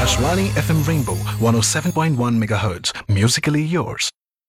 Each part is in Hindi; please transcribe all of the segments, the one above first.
Akashvani FM Rainbow 107.1 MHz. Musically yours.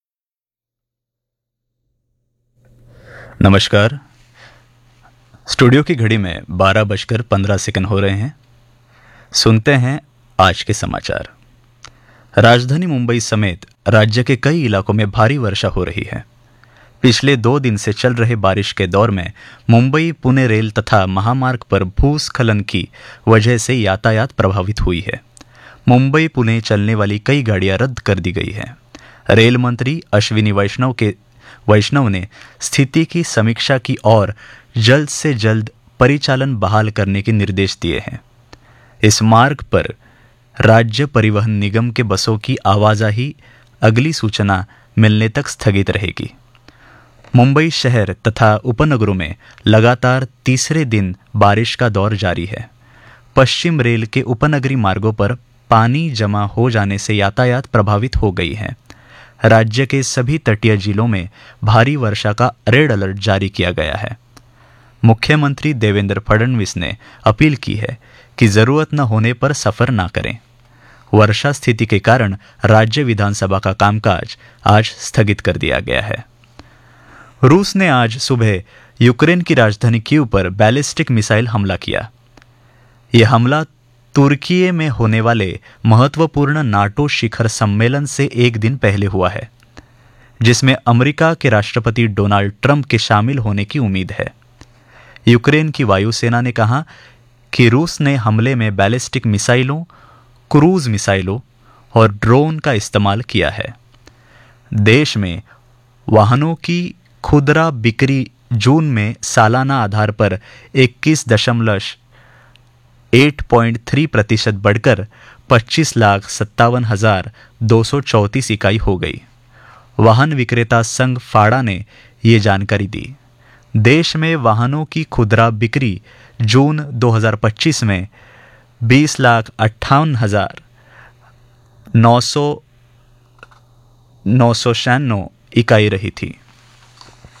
नमस्कार। स्टूडियो की घड़ी में 12:15 हो रहे हैं। सुनते हैं आज के समाचार। राजधानी मुंबई समेत राज्य के कई इलाकों में भारी वर्षा हो रही है। पिछले 2 दिन से चल रहे बारिश के दौर में मुंबई पुणे रेल तथा महामार्ग पर भूस्खलन की वजह से यातायात प्रभावित हुई है। मुंबई पुणे चलने वाली कई गाड़ियां रद्द कर दी गई हैं। रेल मंत्री अश्विनी वैष्णव ने स्थिति की समीक्षा की और जल्द से जल्द परिचालन बहाल करने के निर्देश दिए हैं। इस मार्ग पर राज्य परिवहन निगम के बसों की आवाजाही अगली सूचना मिलने तक स्थगित रहेगी। मुंबई शहर तथा उपनगरों में लगातार तीसरे दिन बारिश का दौर जारी है। पश्चिम रेल के उपनगरीय मार्गों पर पानी जमा हो जाने से यातायात प्रभावित हो गई है। राज्य के सभी तटीय जिलों में भारी वर्षा का रेड अलर्ट जारी किया गया है। मुख्यमंत्री देवेंद्र फडणवीस ने अपील की है कि जरूरत न होने पर सफर न करें। वर्षा स्थिति के कारण राज्य विधानसभा का कामकाज आज स्थगित कर दिया गया है। रूस ने आज सुबह यूक्रेन की राजधानी कीव पर बैलिस्टिक मिसाइल हमला किया। यह हमला तुर्की में होने वाले महत्वपूर्ण नाटो शिखर सम्मेलन से एक दिन पहले हुआ है, जिसमें अमेरिका के राष्ट्रपति डोनाल्ड ट्रंप के शामिल होने की उम्मीद है। यूक्रेन की वायुसेना ने कहा कि रूस ने हमले में बैलिस्टिक मिसाइलों, क्रूज मिसाइलों और ड्रोन का इस्तेमाल किया है। देश में वाहनों की खुदरा बिक्री जून में सालाना आधार पर 21.3% बढ़कर 25,57,234 इकाई हो गई। वाहन विक्रेता संघ फाड़ा ने ये जानकारी दी। देश में वाहनों की खुदरा बिक्री जून 2025 में 20,58,996 इकाई रही थी।